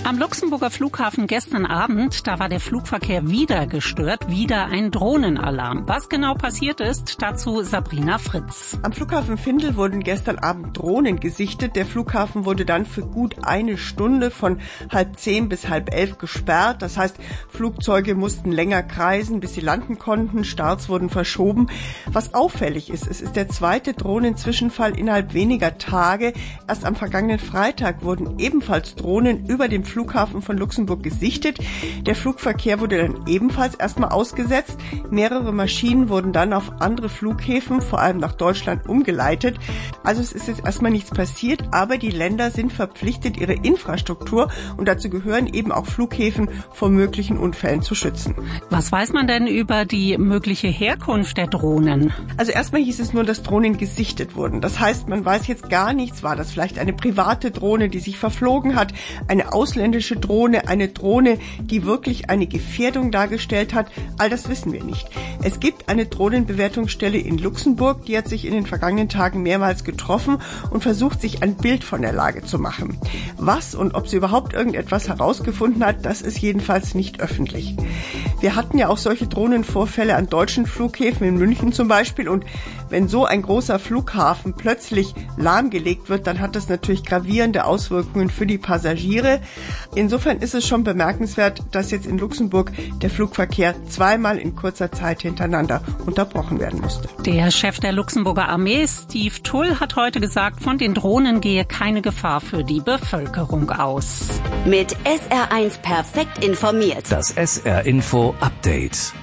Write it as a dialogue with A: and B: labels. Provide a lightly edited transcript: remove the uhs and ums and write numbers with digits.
A: Am Luxemburger Flughafen gestern Abend, da war der Flugverkehr wieder gestört, wieder ein Drohnenalarm. Was genau passiert ist, dazu Sabrina Fritz.
B: Am Flughafen Findel wurden gestern Abend Drohnen gesichtet. Der Flughafen wurde dann für gut eine Stunde von 9:30 bis 10:30 gesperrt. Das heißt, Flugzeuge mussten länger kreisen, bis sie landen konnten. Starts wurden verschoben. Was auffällig ist, es ist der zweite Drohnenzwischenfall innerhalb weniger Tage. Erst am vergangenen Freitag wurden ebenfalls Drohnen über dem Flughafen von Luxemburg gesichtet. Der Flugverkehr wurde dann ebenfalls erstmal ausgesetzt. Mehrere Maschinen wurden dann auf andere Flughäfen, vor allem nach Deutschland, umgeleitet. Also es ist jetzt erstmal nichts passiert, aber die Länder sind verpflichtet, ihre Infrastruktur, und dazu gehören eben auch Flughäfen, vor möglichen Unfällen zu schützen.
A: Was weiß man denn über die mögliche Herkunft der Drohnen?
B: Also erstmal hieß es nur, dass Drohnen gesichtet wurden. Das heißt, man weiß jetzt gar nichts. War das vielleicht eine private Drohne, die sich verflogen hat, eine ausländische Drohne, eine Drohne, die wirklich eine Gefährdung dargestellt hat? All das wissen wir nicht. Es gibt eine Drohnenbewertungsstelle in Luxemburg, die hat sich in den vergangenen Tagen mehrmals getroffen und versucht, sich ein Bild von der Lage zu machen. Was und ob sie überhaupt irgendetwas herausgefunden hat, das ist jedenfalls nicht öffentlich. Wir hatten ja auch solche Drohnenvorfälle an deutschen Flughäfen, in München zum Beispiel, und wenn so ein großer Flughafen plötzlich lahmgelegt wird, dann hat das natürlich gravierende Auswirkungen für die Passagiere. Insofern ist es schon bemerkenswert, dass jetzt in Luxemburg der Flugverkehr zweimal in kurzer Zeit hintereinander unterbrochen werden musste.
A: Der Chef der Luxemburger Armee, Steve Tull, hat heute gesagt, von den Drohnen gehe keine Gefahr für die Bevölkerung aus.
C: Mit SR1 perfekt informiert.
D: Das SR Info Update.